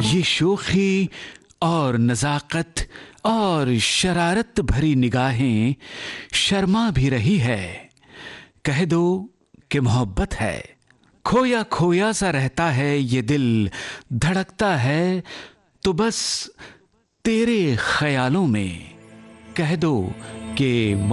ये शोखी और नज़ाकत और शरारत भरी निगाहें शर्मा भी रही है। कह दो कि मोहब्बत है। खोया खोया सा रहता है ये दिल, धड़कता है तो बस तेरे ख्यालों में। कह दो कि